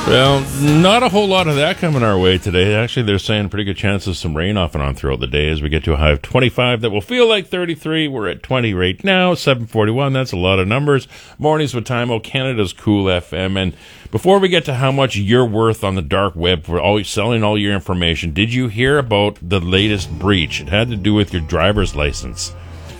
Well, not a whole lot of that coming our way today. Actually, they're saying pretty good chance of some rain off and on throughout the day as we get to a high of 25 that will feel like 33. We're at 20 right now, 7:41. That's a lot of numbers. Mornings with Time, Canada's Cool FM. And before we get to how much you're worth on the dark web for selling all your information, did you hear about the latest breach? It had to do with your driver's license.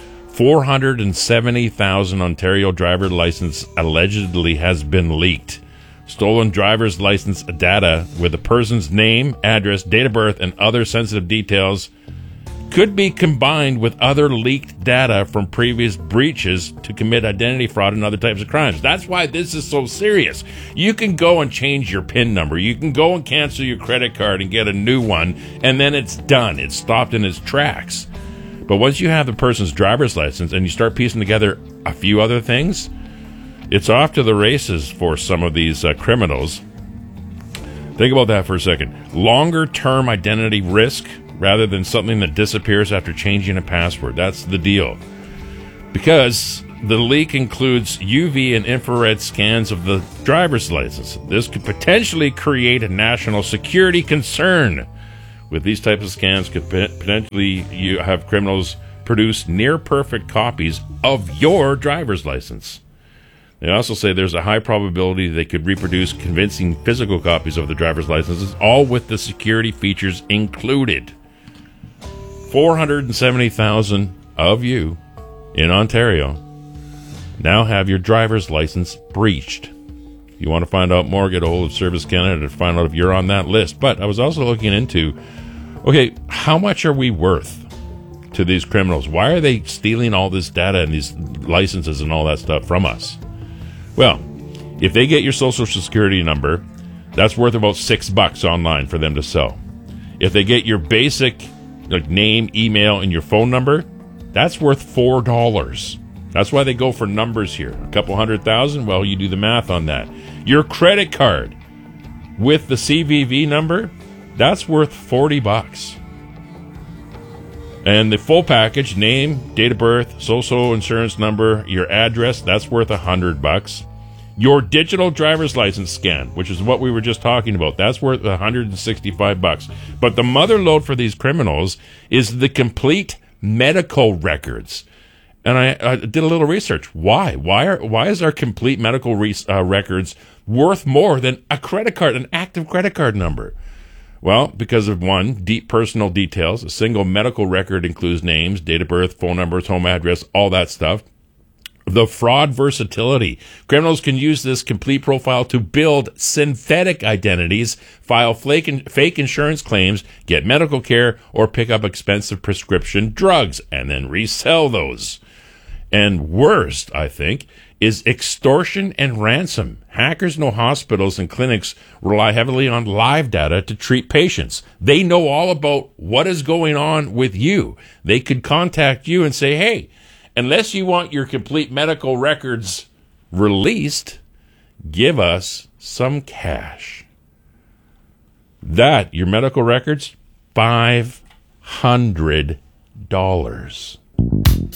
470,000 Ontario driver license allegedly has been leaked. Stolen driver's license data with a person's name, address, date of birth, and other sensitive details could be combined with other leaked data from previous breaches to commit identity fraud and other types of crimes. That's why this is so serious. You can go and change your PIN number. You can go and cancel your credit card and get a new one, and then it's done. It's stopped in its tracks. But once you have the person's driver's license and you start piecing together a few other things, it's off to the races for some of these criminals. Think about that for a second. Longer-term identity risk rather than something that disappears after changing a password. That's the deal. Because the leak includes UV and infrared scans of the driver's license. This could potentially create a national security concern. With these types of scans, could potentially you have criminals produce near-perfect copies of your driver's license. They also say there's a high probability they could reproduce convincing physical copies of the driver's licenses, all with the security features included. 470,000 of you in Ontario now have your driver's license breached. If you want to find out more, get a hold of Service Canada to find out if you're on that list. But I was also looking into, okay, how much are we worth to these criminals? Why are they stealing all this data and these licenses and all that stuff from us? Well, if they get your social security number, that's worth about $6 online for them to sell. If they get your basic name, email, and your phone number, that's worth $4. That's why they go for numbers here. A couple 100,000, well, you do the math on that. Your credit card with the CVV number, that's worth $40. And the full package, name, date of birth, social insurance number, your address, that's worth $100. Your digital driver's license scan, which is what we were just talking about, that's worth $165. But the mother lode for these criminals is the complete medical records. And I did a little research. Why? Why is our complete medical records worth more than a credit card, an active credit card number? Well, because of one, deep personal details. A single medical record includes names, date of birth, phone numbers, home address, all that stuff. The fraud versatility. Criminals can use this complete profile to build synthetic identities, file fake insurance claims, get medical care, or pick up expensive prescription drugs, and then resell those. And worst, I think, is extortion and ransom. Hackers know hospitals and clinics rely heavily on live data to treat patients. They know all about what is going on with you. They could contact you and say, hey, unless you want your complete medical records released, give us some cash. Your medical records, $500.